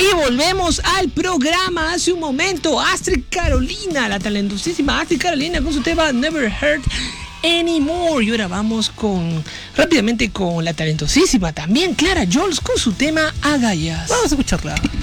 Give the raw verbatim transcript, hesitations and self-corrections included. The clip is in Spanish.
Y volvemos al programa. Hace un momento, Astrid Carolina, la talentosísima Astrid Carolina con su tema Never Heard Anymore. Y ahora vamos con rápidamente con la talentosísima también Clara Jols con su tema Agallas. Vamos a escucharla.